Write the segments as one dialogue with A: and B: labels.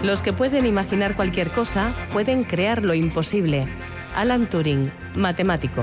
A: Los que pueden imaginar cualquier cosa pueden crear lo imposible. Alan Turing, matemático.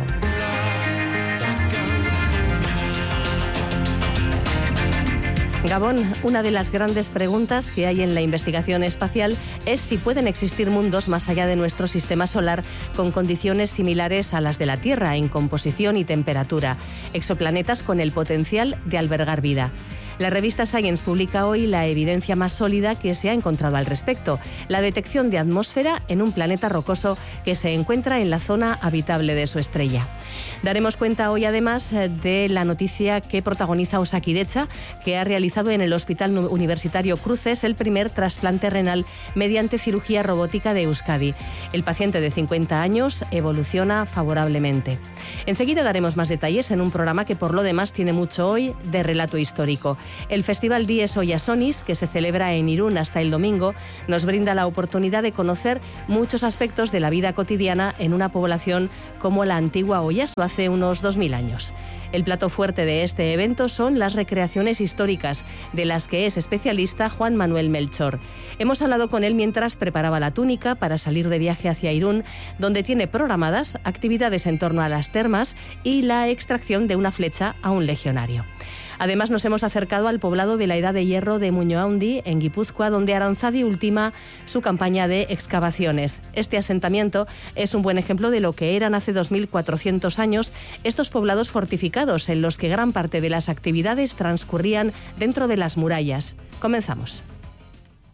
A: Gabón, una de las grandes preguntas que hay en la investigación espacial es si pueden existir mundos más allá de nuestro sistema solar con condiciones similares a las de la Tierra en composición y temperatura, exoplanetas con el potencial de albergar vida. La revista Science publica hoy la evidencia más sólida que se ha encontrado al respecto, la detección de atmósfera en un planeta rocoso que se encuentra en la zona habitable de su estrella. Daremos cuenta hoy además de la noticia que protagoniza Osakidetza, que ha realizado en el Hospital Universitario Cruces el primer trasplante renal mediante cirugía robótica de Euskadi. El paciente de 50 años evoluciona favorablemente. Enseguida daremos más detalles en un programa que por lo demás tiene mucho hoy de relato histórico. El Festival Dies Oyasonis, que se celebra en Irún hasta el domingo, nos brinda la oportunidad de conocer muchos aspectos de la vida cotidiana en una población como la antigua Oyaso hace unos 2000 años. El plato fuerte de este evento son las recreaciones históricas, de las que es especialista Juan Manuel Melchor. Hemos hablado con él mientras preparaba la túnica para salir de viaje hacia Irún, donde tiene programadas actividades en torno a las termas y la extracción de una flecha a un legionario. Además, nos hemos acercado al poblado de la Edad de Hierro de Muñoaundi, en Guipúzcoa, donde Aranzadi ultima su campaña de excavaciones. Este asentamiento es un buen ejemplo de lo que eran hace 2400 años estos poblados fortificados, en los que gran parte de las actividades transcurrían dentro de las murallas. Comenzamos.